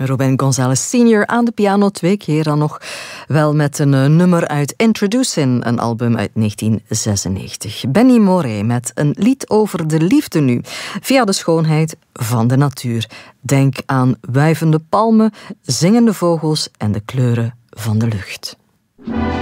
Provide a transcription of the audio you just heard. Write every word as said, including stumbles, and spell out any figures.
Rubén González senior aan de piano, twee keer dan nog wel met een uh, nummer uit Introducing, een album uit negentien zesennegentig. Benny Moré met een lied over de liefde nu, via de schoonheid van de natuur. Denk aan wuivende palmen, zingende vogels en de kleuren van de lucht.